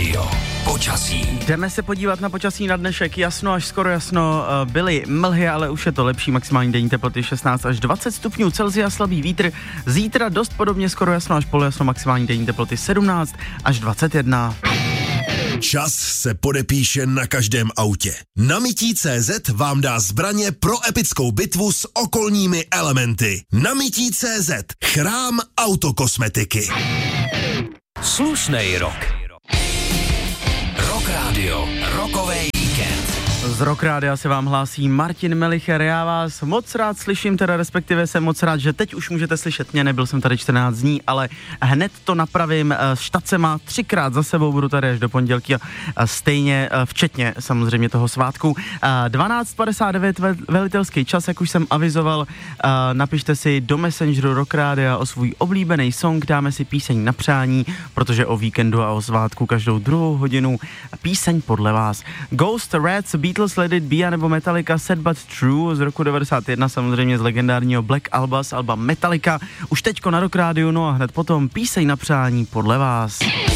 Radio. Počasí. Jdeme se podívat na počasí na dnešek. Jasno až skoro jasno, byly mlhy, ale už je to lepší. Maximální denní teploty 16 až 20 stupňů Celsia, slabý vítr. Zítra dost podobně skoro jasno až polojasno, maximální denní teploty 17 až 21. Čas se podepíše na každém autě. Namití.cz vám dá zbraně pro epickou bitvu s okolními elementy. Namití.cz. Chrám autokosmetiky. Slušnej rok. Rock Radio. Rokovej víkend. Z Rock Rádia se vám hlásí Martin Melicher. Já vás moc rád slyším, teda respektive jsem moc rád, že teď už můžete slyšet mě. Nebyl jsem tady 14 dní, ale hned to napravím. Štace má 3krát za sebou, budu tady až do pondělky a stejně, včetně samozřejmě toho svátku. 12:59 velitelský čas, jak už jsem avizoval. Napište si do Messengeru Rock Rádia o svůj oblíbený song, dáme si píseň na přání, protože o víkendu a o svátku každou druhou hodinu píseň podle vás. Ghost, Rats, Beatles, Let It Be nebo Metallica, Sad But True z roku 91, samozřejmě z legendárního Black Alba, z alba Metallica. Už teďko na Rock Rádiu, no a hned potom píseň na přání podle vás.